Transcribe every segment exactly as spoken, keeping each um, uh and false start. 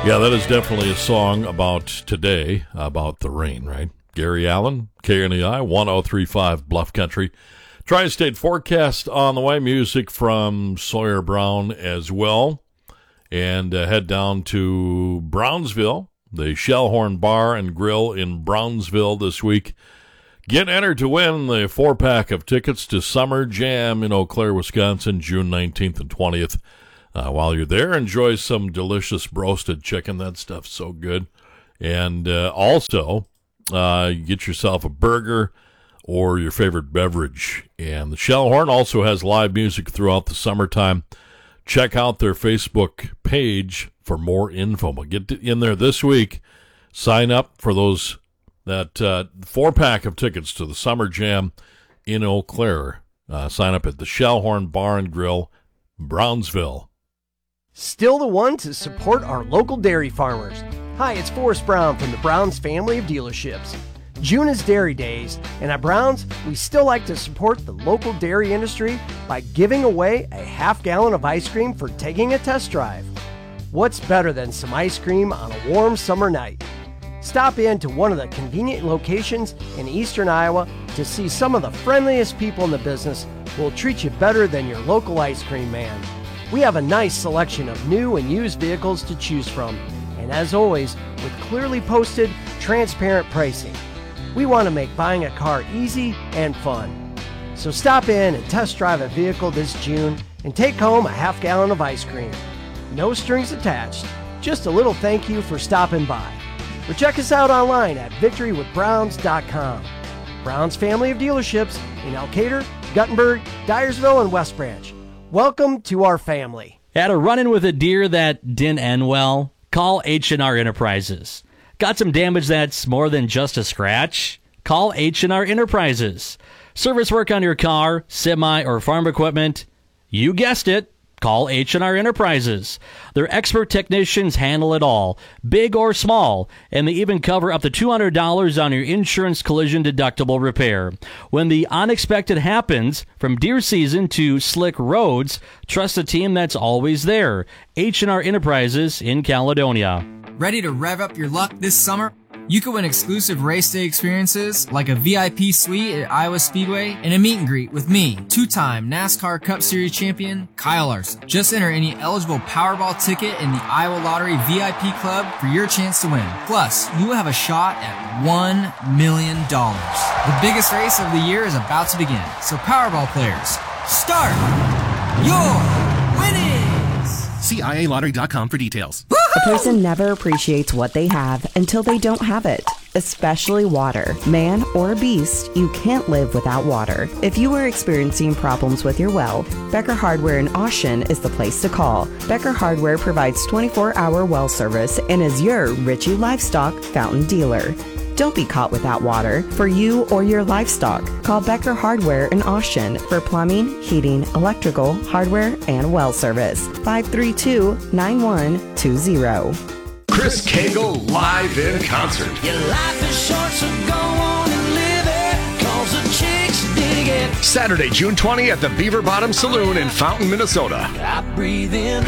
Yeah, that is definitely a song about today, about the rain, right? Gary Allen, K N E I, one oh three point five Bluff Country. Tri-State forecast on the way, music from Sawyer Brown as well. And uh, head down to Brownsville, the Shellhorn Bar and Grill in Brownsville this week. Get entered to win the four-pack of tickets to Summer Jam in Eau Claire, Wisconsin, June nineteenth and twentieth. Uh, while you're there, enjoy some delicious roasted chicken. That stuff's so good. And uh, also, uh, get yourself a burger or your favorite beverage. And the Shellhorn also has live music throughout the summertime. Check out their Facebook page for more info. But get in there this week. Sign up for those that uh, four-pack of tickets to the Summer Jam in Eau Claire. Uh, sign up at the Shellhorn Bar and Grill, Brownsville. Still the one to support our local dairy farmers. Hi, it's Forrest Brown from the Browns family of dealerships. June is Dairy Days, and at Browns, we still like to support the local dairy industry by giving away a half gallon of ice cream for taking a test drive. What's better than some ice cream on a warm summer night? Stop in to one of the convenient locations in eastern Iowa to see some of the friendliest people in the business who will treat you better than your local ice cream man. We have a nice selection of new and used vehicles to choose from, and as always, with clearly posted, transparent pricing. We want to make buying a car easy and fun. So stop in and test drive a vehicle this June and take home a half gallon of ice cream. No strings attached, just a little thank you for stopping by. Or check us out online at victory with browns dot com. Browns family of dealerships in Elkader, Guttenberg, Dyersville, and West Branch. Welcome to our family. Had a run-in with a deer that didn't end well? Call H and R Enterprises. Got some damage that's more than just a scratch? Call H and R Enterprises. Service work on your car, semi, or farm equipment? You guessed it. Call H and R Enterprises. Their expert technicians handle it all, big or small, and they even cover up to two hundred dollars on your insurance collision deductible repair. When the unexpected happens, from deer season to slick roads, trust a team that's always there. H and R Enterprises in Caledonia. Ready to rev up your luck this summer? You could win exclusive race day experiences like a V I P suite at Iowa Speedway and a meet and greet with me, two-time NASCAR Cup Series champion Kyle Larson. Just enter any eligible Powerball ticket in the Iowa Lottery V I P Club for your chance to win. Plus, you will have a shot at one million dollars. The biggest race of the year is about to begin, so Powerball players, start your winnings! See I A lottery dot com for details. A person never appreciates what they have until they don't have it, especially water. Man or beast, you can't live without water. If you are experiencing problems with your well, Becker Hardware in Austin is the place to call. Becker Hardware provides twenty-four hour well service and is your Ritchie Livestock fountain dealer. Don't be caught without water for you or your livestock. Call Becker Hardware in Austin for plumbing, heating, electrical, hardware, and well service. five three two, nine one two zero. Chris Cagle live in concert. Your life is short, so go on and live it, 'cause the chicks dig it. Saturday, June twentieth at the Beaver Bottom Saloon in Fountain, Minnesota. I breathe in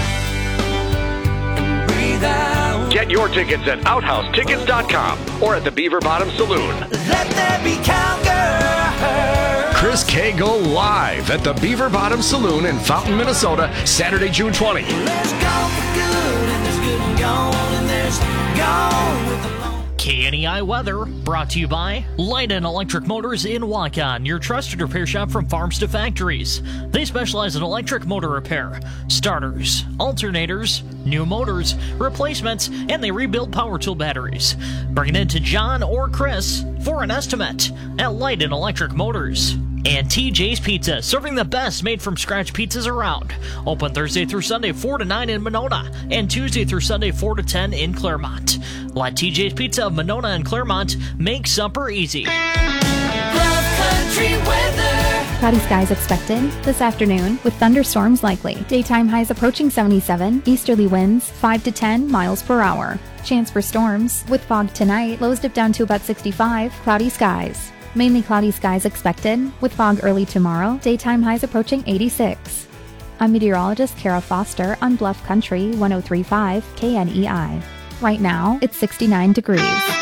and breathe out. Get your tickets at outhouse tickets dot com or at the Beaver Bottom Saloon. Let there be cowgirl. Chris Cagle live at the Beaver Bottom Saloon in Fountain, Minnesota, Saturday, June twentieth. There's gone for good, and there's good and gone, and there's gone with the long. K N E I weather brought to you by Light and Electric Motors in Waukon, your trusted repair shop from farms to factories. They specialize in electric motor repair, starters, alternators, new motors, replacements, and they rebuild power tool batteries. Bring it in to John or Chris for an estimate at Light and Electric Motors. And T J's Pizza, serving the best made-from-scratch pizzas around. Open Thursday through Sunday, four to nine in Monona, and Tuesday through Sunday, four to ten in Claremont. Let T J's Pizza of Monona and Claremont make supper easy. Bluff Country weather. Cloudy skies expected this afternoon with thunderstorms likely. Daytime highs approaching seventy-seven, easterly winds five to ten miles per hour. Chance for storms with fog tonight, lows dip down to about sixty-five, cloudy skies. Mainly cloudy skies expected, with fog early tomorrow, daytime highs approaching eighty-six. I'm meteorologist Kara Foster on Bluff Country one oh three point five K N E I. Right now, it's sixty-nine degrees.